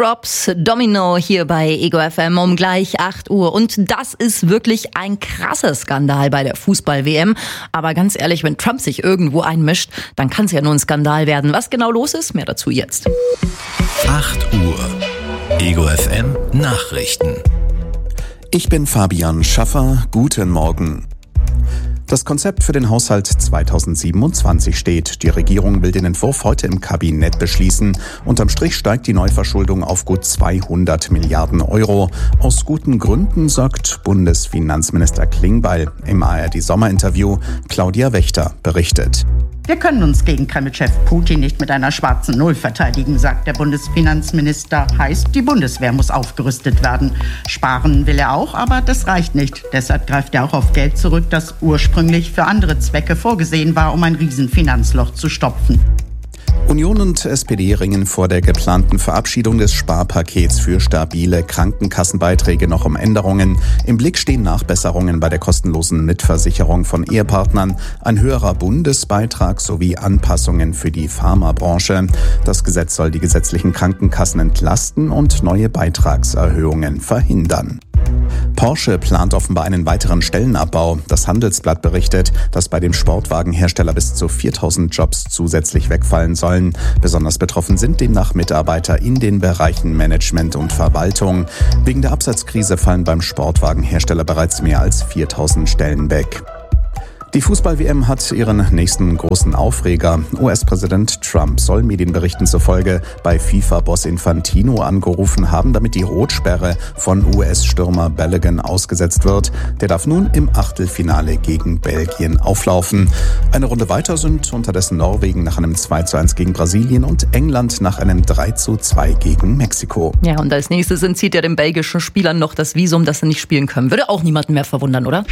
Props, Domino hier bei Ego FM um gleich 8 Uhr. Und das ist wirklich ein krasser Skandal bei der Fußball-WM. Aber ganz ehrlich, wenn Trump sich irgendwo einmischt, dann kann es ja nur ein Skandal werden. Was genau los ist, mehr dazu jetzt. 8 Uhr. Ego FM Nachrichten. Ich bin Fabian Schaffer. Guten Morgen. Das Konzept für den Haushalt 2027 steht. Die Regierung will den Entwurf heute im Kabinett beschließen. Unterm Strich steigt die Neuverschuldung auf gut 200 Milliarden Euro. Aus guten Gründen, sagt Bundesfinanzminister Klingbeil im ARD-Sommerinterview. Claudia Wächter berichtet. Wir können uns gegen Kreml-Chef Putin nicht mit einer schwarzen Null verteidigen, sagt der Bundesfinanzminister. Heißt, die Bundeswehr muss aufgerüstet werden. Sparen will er auch, aber das reicht nicht. Deshalb greift er auch auf Geld zurück, das ursprünglich für andere Zwecke vorgesehen war, um ein Riesenfinanzloch zu stopfen. Union und SPD ringen vor der geplanten Verabschiedung des Sparpakets für stabile Krankenkassenbeiträge noch um Änderungen. Im Blick stehen Nachbesserungen bei der kostenlosen Mitversicherung von Ehepartnern, ein höherer Bundesbeitrag sowie Anpassungen für die Pharmabranche. Das Gesetz soll die gesetzlichen Krankenkassen entlasten und neue Beitragserhöhungen verhindern. Porsche plant offenbar einen weiteren Stellenabbau. Das Handelsblatt berichtet, dass bei dem Sportwagenhersteller bis zu 4000 Jobs zusätzlich wegfallen sollen. Besonders betroffen sind demnach Mitarbeiter in den Bereichen Management und Verwaltung. Wegen der Absatzkrise fallen beim Sportwagenhersteller bereits mehr als 4000 Stellen weg. Die Fußball-WM hat ihren nächsten großen Aufreger. US-Präsident Trump soll Medienberichten zufolge bei FIFA-Boss Infantino angerufen haben, damit die Rotsperre von US-Stürmer Balogun ausgesetzt wird. Der darf nun im Achtelfinale gegen Belgien auflaufen. Eine Runde weiter sind unterdessen Norwegen nach einem 2:1 gegen Brasilien und England nach einem 3:2 gegen Mexiko. Ja, und als nächstes entzieht er den belgischen Spielern noch das Visum, dass sie nicht spielen können. Würde auch niemanden mehr verwundern, oder?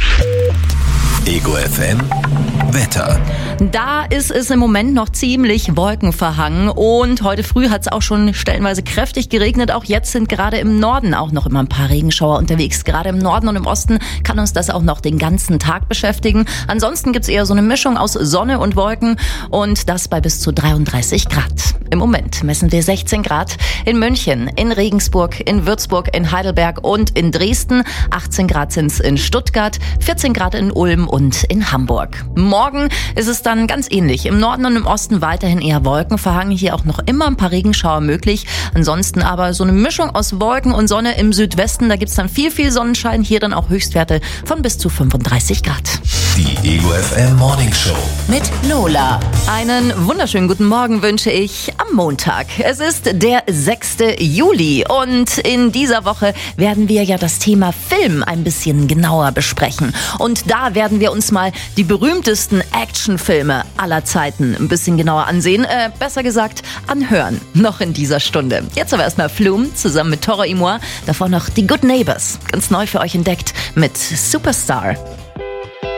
Ego FM Wetter. Da ist es im Moment noch ziemlich wolkenverhangen und heute früh hat es auch schon stellenweise kräftig geregnet. Auch jetzt sind gerade im Norden auch noch immer ein paar Regenschauer unterwegs. Gerade im Norden und im Osten kann uns das auch noch den ganzen Tag beschäftigen. Ansonsten gibt es eher so eine Mischung aus Sonne und Wolken und das bei bis zu 33 Grad. Im Moment messen wir 16 Grad in München, in Regensburg, in Würzburg, in Heidelberg und in Dresden. 18 Grad sind es in Stuttgart, 14 Grad in Ulm und in Hamburg. Morgen ist es dann ganz ähnlich. Im Norden und im Osten weiterhin eher wolkenverhangen. Hier auch noch immer ein paar Regenschauer möglich. Ansonsten aber so eine Mischung aus Wolken und Sonne im Südwesten. Da gibt's dann viel Sonnenschein. Hier dann auch Höchstwerte von bis zu 35 Grad. Die Ego FM Morning Show Mit Lola. Einen wunderschönen guten Morgen wünsche ich am Montag. Es ist der 6. Juli und in dieser Woche werden wir ja das Thema Film ein bisschen genauer besprechen. Und da werden wir uns mal die berühmtesten Actionfilme aller Zeiten ein bisschen genauer ansehen. Besser gesagt, anhören. Noch in dieser Stunde. Jetzt aber erstmal Flume zusammen mit Toro y Moi. Davor noch die Good Neighbors. Ganz neu für euch entdeckt mit Superstar.